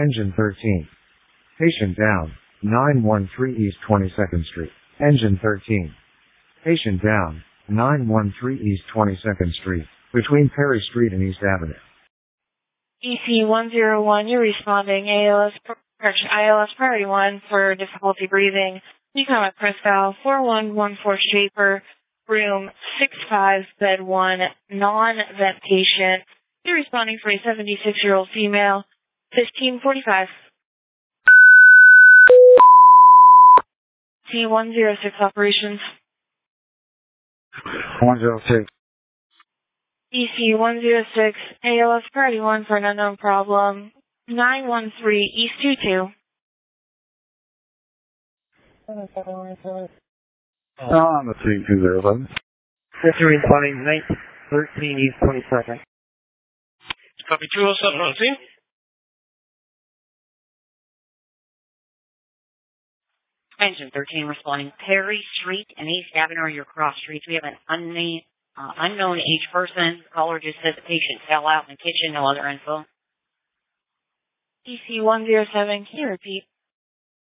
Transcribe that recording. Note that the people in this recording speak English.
Engine 13. Patient down. 913 East 22nd Street. Engine 13. Patient down. 913 East 22nd Street. Between Perry Street and East Avenue. EC101, you're responding. ILS Priority 1 for difficulty breathing. You come at Prescal 4114 Street for room 65, bed 1, non-vent patient. You're responding for a 76-year-old female, 1545. C106 operations. 106. EC106, ALS Priority 1 for an unknown problem. 913 East 22. On the 32011. Center responding 913 East 22nd. Copy 207 on scene. Engine 13 responding. Perry Street and East Avenue are your cross streets. We have an unknown age person. Caller just said the patient fell out in the kitchen. No other info. EC107, can you repeat?